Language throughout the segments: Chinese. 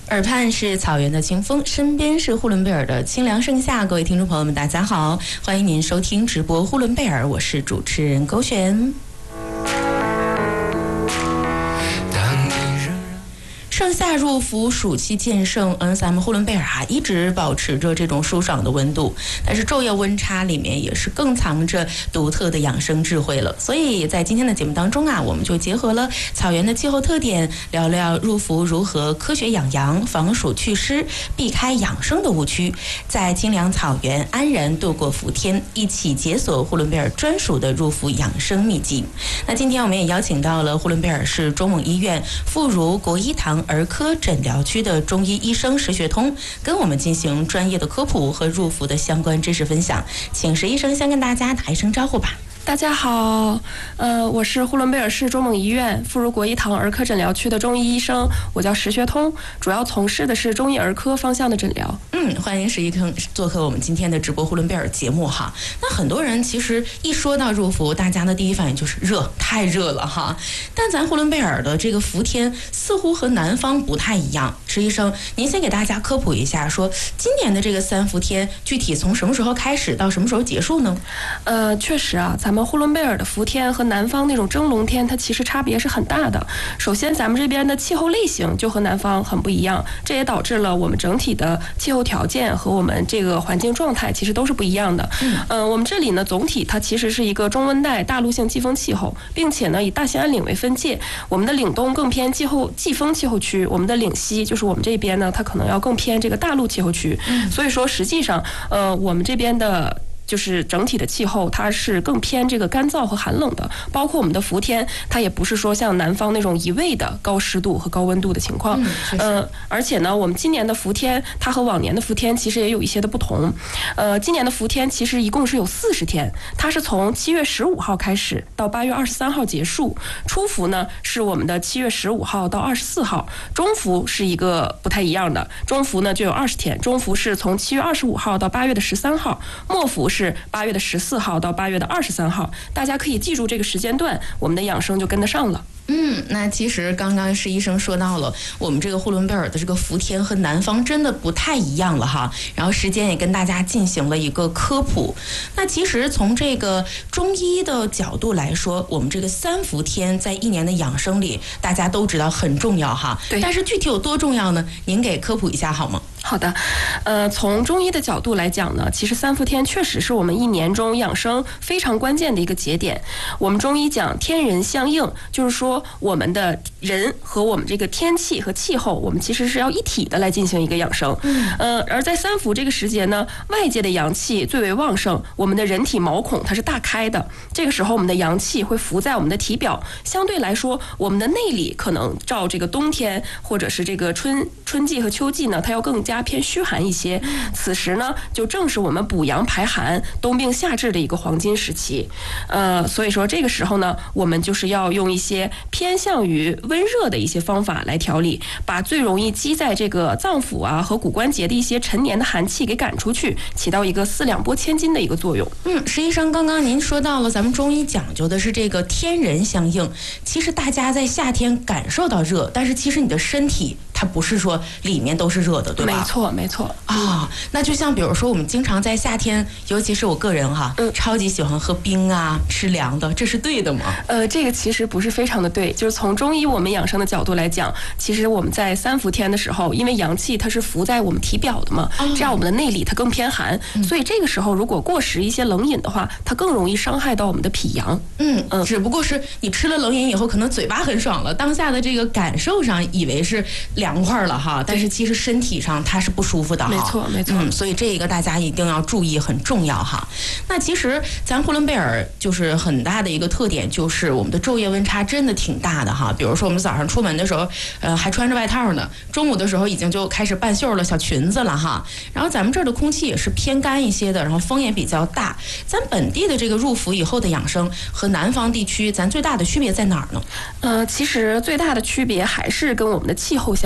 耳畔是草原的清风，身边是呼伦贝尔的清凉盛夏。各位听众朋友们，大家好，欢迎您收听直播呼伦贝尔，我是主持人勾璇。盛夏入伏，暑气渐盛，咱们呼伦贝尔一直保持着这种舒爽的温度，但是昼夜温差里面也是更藏着独特的养生智慧了。所以在今天的节目当中我们就结合了草原的气候特点，聊聊入伏如何科学养阳、防暑祛湿、避开养生的误区，在清凉草原安然度过伏天，一起解锁呼伦贝尔专属的入伏养生秘籍。那今天我们也邀请到了呼伦贝尔市中蒙医院妇孺国医堂儿科诊疗区的中医医生石学通，跟我们进行专业的科普和入伏的相关知识分享。请石医生先跟大家打一声招呼吧。 大家好，我是呼伦贝尔市中蒙医院妇孺国医堂儿科诊疗区的中医医生，我叫石学通，主要从事的是中医儿科方向的诊疗。 欢迎石医生做客我们今天的直播呼伦贝尔节目哈。那很多人其实一说到入伏，大家的第一反应就是热，太热了哈。但咱呼伦贝尔的这个伏天似乎和南方不太一样。石医生，您先给大家科普一下，说今年的这个三伏天具体从什么时候开始到什么时候结束呢？ 确实咱们呼伦贝尔的伏天和南方那种蒸笼天，它其实差别是很大的。首先，咱们这边的气候类型就和南方很不一样，这也导致了我们整体的气候条件和我们这个环境状态其实都是不一样的。我们这里呢，总体它其实是一个中温带大陆性季风气候，并且呢以大兴安岭为分界，我们的岭东更偏季风气候区，我们的岭西就是我们这边呢，它可能要更偏这个大陆气候区。所以说，实际上我们这边的就是整体的气候，它是更偏这个干燥和寒冷的，包括我们的伏天，它也不是说像南方那种一味的高湿度和高温度的情况。而且呢，我们今年的伏天，它和往年的伏天其实也有一些的不同。今年的伏天其实一共是有40天，它是从7月15号开始到8月23号结束。初伏呢是我们的7月15号到24号，中伏是一个不太一样的，中伏呢就有20天，中伏是从7月25号到8月的13号，末伏是8月的14号到8月的23号，大家可以记住这个时间段，我们的养生就跟得上了。 那其实刚刚石医生说到了，我们这个呼伦贝尔的这个伏天和南方真的不太一样了哈。然后时间也跟大家进行了一个科普。那其实从这个中医的角度来说，我们这个三伏天在一年的养生里，大家都知道很重要哈。 对。 但是具体有多重要呢？您给科普一下好吗？ 好的，从中医的角度来讲呢，其实三伏天确实是我们一年中养生非常关键的一个节点。我们中医讲天人相应，就是说我们的人和我们这个天气和气候，我们其实是要一体的来进行一个养生。而在三伏这个时节呢，外界的阳气最为旺盛，我们的人体毛孔它是大开的，这个时候我们的阳气会浮在我们的体表，相对来说，我们的内里可能照这个冬天或者是这个春季和秋季呢，它要更加偏虚寒一些。此时呢，就正是我们补阳排寒、冬病夏治的一个黄金时期。所以说这个时候呢，我们就是要用一些偏向于温热的一些方法来调理，把最容易积在这个脏腑和骨关节的一些陈年的寒气给赶出去，起到一个四两拨千斤的一个作用。 石医生，刚刚您说到了咱们中医讲究的是这个天人相应，其实大家在夏天感受到热，但是其实你的身体它不是说里面都是热的，对吧？ 没错那就像比如说我们经常在夏天，尤其是我个人超级喜欢喝冰吃凉的，这是对的吗？ 这个其实不是非常的对，就是从中医我们养生的角度来讲，其实我们在三伏天的时候，因为阳气它是浮在我们体表的嘛，这样我们的内里它更偏寒，所以这个时候如果过食一些冷饮的话，它更容易伤害到我们的脾阳。 只不过是你吃了冷饮以后，可能嘴巴很爽了，当下的这个感受上以为是凉快了哈，但是其实身体上它是不舒服的哈。 没错。 所以这个大家一定要注意，很重要哈。那其实咱呼伦贝尔就是很大的一个特点，就是我们的昼夜温差真的挺大的哈。比如说我们早上出门的时候，还穿着外套呢，中午的时候已经就开始半袖了，小裙子了哈。然后咱们这儿的空气也是偏干一些的，然后风也比较大。咱本地的这个入伏以后的养生和南方地区，咱最大的区别在哪儿呢？ 其实最大的区别还是跟我们的气候相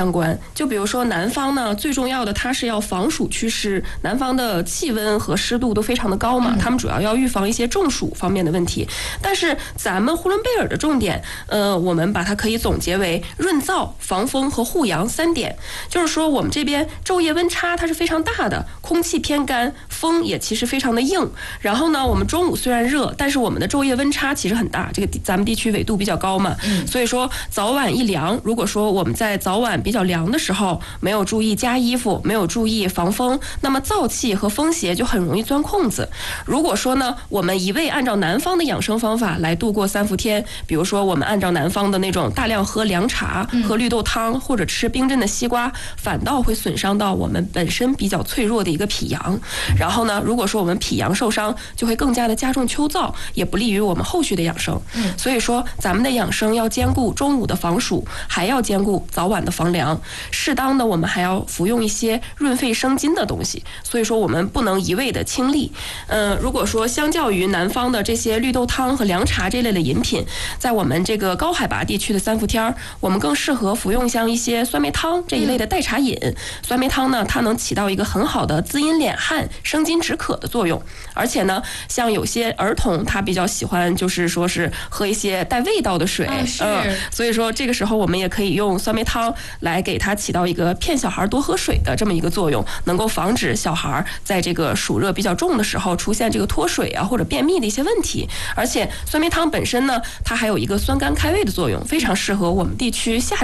相关。就比如说南方呢，最重要的它是要防暑祛湿，南方的气温和湿度都非常的高嘛，他们主要预防一些中暑方面的问题。但是咱们呼伦贝尔的重点，我们把它可以总结为润燥、防风和护阳3点。就是说我们这边昼夜温差它是非常大的，空气偏干，风也其实非常的硬。然后呢，我们中午虽然热，但是我们的昼夜温差其实很大，这个咱们地区纬度比较高嘛，所以说早晚一凉，如果说我们在早晚比较凉的时候没有注意加衣服，没有注意防风，那么燥气和风邪就很容易钻空子。如果说呢，我们一味按照南方的养生方法来度过3伏天，比如说我们按照南方的那种大量喝凉茶、喝绿豆汤或者吃冰镇的西瓜，反倒会损伤到我们本身比较脆弱的一个脾阳。然后呢，如果说我们脾阳受伤，就会更加的加重秋燥，也不利于我们后续的养生。所以说咱们的养生要兼顾中午的防暑，还要兼顾早晚的防凉，适当的我们还要服用一些润肺生津的东西。所以说我们不能一味的清利。如果说相较于南方的这些绿豆汤和凉茶这类的饮品，在我们这个高海拔地区的3伏天，我们更适合服用像一些酸梅汤这一类的代茶饮。酸梅汤呢，它能起到一个很好的滋阴敛汗、生津止渴的作用。而且呢，像有些儿童他比较喜欢就是说是喝一些带味道的水，所以说这个时候我们也可以用酸梅汤来给它起到一个骗小孩多喝水的这么一个作用，能够防止小孩在这个暑热比较重的时候出现这个脱水啊或者便秘的一些问题。而且酸梅汤本身呢，它还有一个酸甘开胃的作用，非常适合我们地区夏